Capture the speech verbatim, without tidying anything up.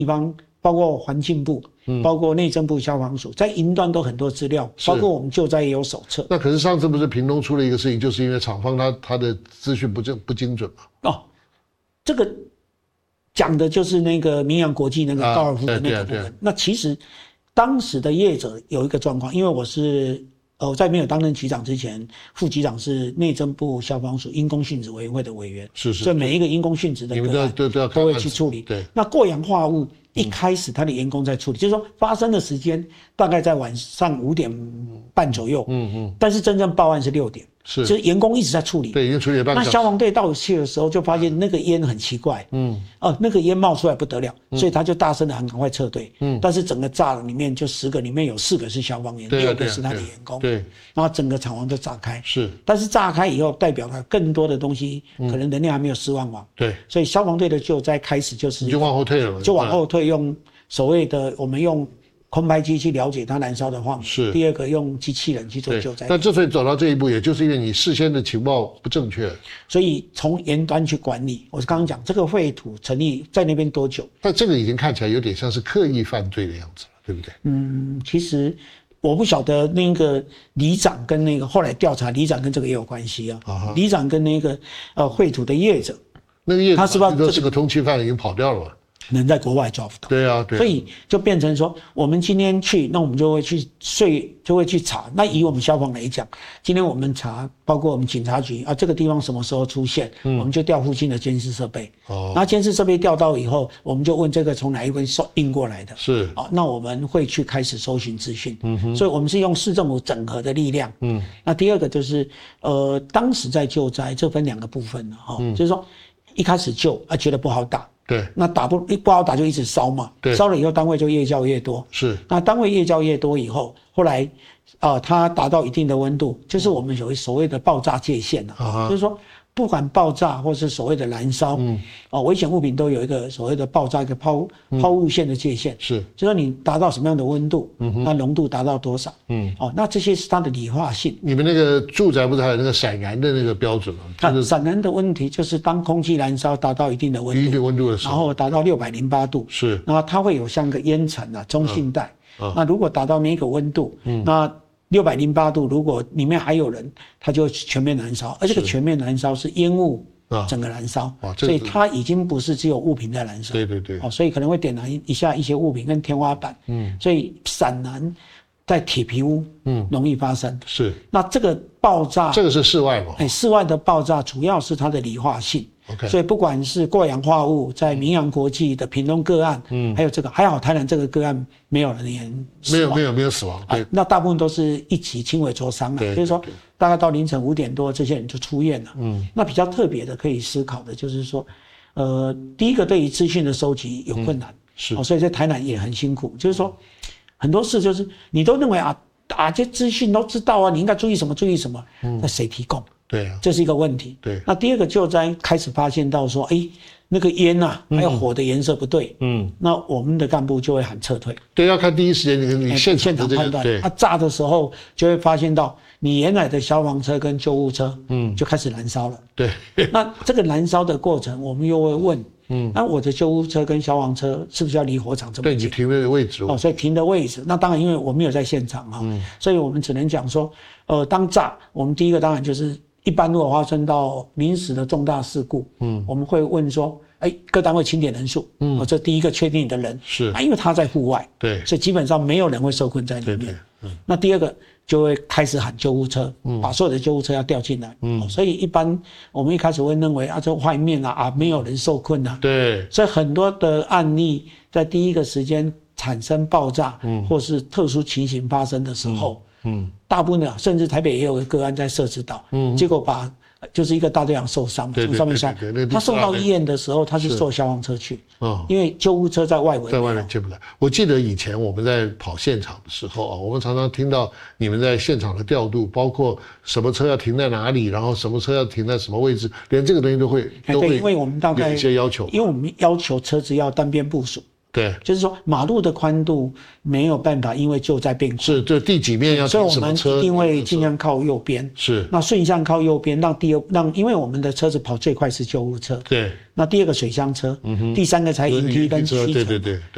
地方，包括环境部，嗯，包括内政部消防署，在云端都很多资料，包括我们救灾也有手册。 那可是上次不是屏东出了一个事情，就是因为厂方他他的资讯不正不精准嘛？ 哦，这个讲的就是那个明阳国际那个高尔夫的那个部分。啊、对对对，那其实当时的业者有一个状况，因为我是。呃，在没有担任局长之前，副局长是内政部消防署因公殉职委员会的委员， 是是， 所以每一个因公殉职的个案都都都会去处理。 对， 那过氧化物一开始他的员工在处理，嗯、就是说发生的时间大概在晚上五点半左右，嗯嗯，但是真正报案是六点。是，就是员工一直在处理， 对，已经处理了半个小时。 那消防队到去的时候，就发现那个烟很奇怪，嗯，哦、呃，那个烟冒出来不得了，嗯、所以他就大声的喊赶快撤退，嗯，但是整个炸了里面就十个里面有四个是消防员，六个是他的员工，对，然后整个厂房就炸开，是，但是炸开以后代表了更多的东西，嗯、可能能量还没有释放完，对，所以消防队的救灾开始就是就往后退了， 就往后退，用所谓的我们用。空拍机去了解它燃烧的范围。是。第二个用机器人去做救灾。 那之所以走到这一步，也就是因为你事先的情报不正确。 所以从源端去管理，我刚刚讲这个废土成立在那边多久？ 但这个已经看起来有点像是刻意犯罪的样子了，对不对？ 嗯，其实我不晓得那个里长跟那个后来调查里长跟这个也有关系啊。啊里长跟那个呃废土的业者， 那个业者他是不是都是个通缉犯，已经跑掉了嘛？ 能在国外抓不到， 对啊，对啊， 所以就变成说，我们今天去，那我们就会去税，就会去查。那以我们消防来讲，今天我们查，包括我们警察局啊，这个地方什么时候出现，嗯、我们就调附近的监视设备。哦，那监视设备调到以后，我们就问这个从哪一边运过来的，是啊，那我们会去开始搜寻资讯。嗯哼，所以我们是用市政府整合的力量。嗯，那第二个就是，呃，当时在救灾，这分两个部分了哈，嗯、就是说一开始救啊，觉得不好打。对，那打不不好打就一直烧嘛，对，烧了以后单位就越叫越多，是，那单位越叫越多以后，后来，啊、呃，它达到一定的温度，就是我们有所谓的爆炸界限了、啊，就是说不管爆炸或是所谓的燃烧，嗯，哦，危险物品都有一个所谓的爆炸一个抛抛物线的界限，是，就是说你达到什么样的温度，嗯哼，那浓度达到多少，嗯，哦，那这些是它的理化性。 你们那个住宅不是还有那个闪燃的那个标准吗？ 就是、闪燃的问题就是当空气燃烧达到一定的温度， 一定温度的时候， 然后达到六百零八度，是，然后它会有像个烟尘啊中性带，嗯嗯、那如果达到那个温度，嗯，那六百零八度，如果里面还有人，它就全面燃烧，而这个全面燃烧是烟雾整个燃烧，啊、所以它已经不是只有物品在燃烧，对对对，哦，所以可能会点燃一下一些物品跟天花板，嗯，所以闪燃在铁皮屋，嗯，容易发生，是，那这个爆炸， 这个是室外嘛？ 哎，室外的爆炸主要是它的理化性。Okay. 所以不管是过氧化物在明阳国际的屏东个案，嗯，还有这个还好台南这个个案没有人员死亡， 没有没有没有死亡，对、 啊，那大部分都是一级轻微灼伤了，就是说大概到凌晨五点多这些人就出院了，嗯，那比较特别的可以思考的就是说，呃，第一个对于资讯的收集有困难，嗯、是、哦，所以在台南也很辛苦，就是说很多事就是你都认为啊啊这资讯都知道啊，你应该注意什么注意什么，嗯，那谁提供？对啊，这是一个问题。对，那第二个救灾开始发现到说，哎，那个烟呐、啊，还有火的颜色不对，嗯，那我们的干部就会喊撤退。 对，要看第一时间你你现场的、这个、 现场判断。 对， 他、啊、炸的时候就会发现到，你原来的消防车跟救护车，嗯，就开始燃烧了。对，那这个燃烧的过程，我们又会问。嗯，那我的救护车跟消防车是不是要离火场这么近？ 对，你停的位置哦，所以停的位置，那当然因为我没有在现场啊、嗯，所以我们只能讲说，呃，当炸，我们第一个当然就是一般如果发生到临时的重大事故，嗯，我们会问说，哎，各单位清点人数，嗯，哦，这第一个确定你的人是啊，因为他在户外，对，所以基本上没有人会受困在里面。对对嗯，那第二个就会开始喊救护车，嗯，把所有的救护车要调进来，嗯，所以一般我们一开始会认为啊，这外面啊啊没有人受困啊，对，所以很多的案例在第一个时间产生爆炸，嗯，或是特殊情形发生的时候，嗯，嗯大部分的甚至台北也有个个案在社子岛，嗯，结果把。就是一个大队长受伤，从上面下，他送到医院的时候，他是坐消防车去，哦，因为救护车在外围， 在外面进不来。我记得以前我们在跑现场的时候啊，我们常常听到你们在现场的调度，包括什么车要停在哪里，然后什么车要停在什么位置，连这个东西都会都会， 因为我们大概有一些要求， 因为我们要求车子要单边部署。 对， 就是说马路的宽度没有办法，因为救灾变宽， 是这第几面要停什么车， 所以我们一定会尽量靠右边，是那顺向靠右边，让第二让，因为我们的车子跑最快是救护车，对，那第二个水箱车，嗯哼，第三个才营梯跟七层，对对对。